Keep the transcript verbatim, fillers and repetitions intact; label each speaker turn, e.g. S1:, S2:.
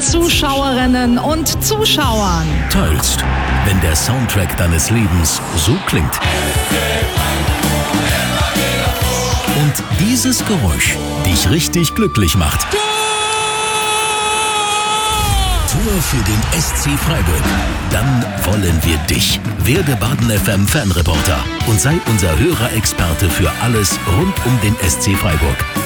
S1: Zuschauerinnen und Zuschauern.
S2: Teilst, wenn der Soundtrack deines Lebens so klingt. Und dieses Geräusch dich richtig glücklich macht. Tor für den S C Freiburg. Dann wollen wir dich. Werde Baden F M Fanreporter und sei unser Hörerexperte für alles rund um den S C Freiburg.